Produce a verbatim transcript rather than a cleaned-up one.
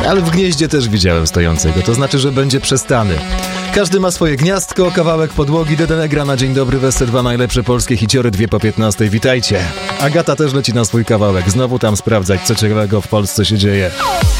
Ale w gnieździe też widziałem stojącego, to znaczy, że będzie przestany. Każdy ma swoje gniazdko, kawałek podłogi, Dedene gra na Dzień Dobry, Wesel, dwa najlepsze polskie hiciory, dwie po piętnastej, witajcie. Agata też leci na swój kawałek, znowu tam sprawdzać, co ciekawego w Polsce się dzieje.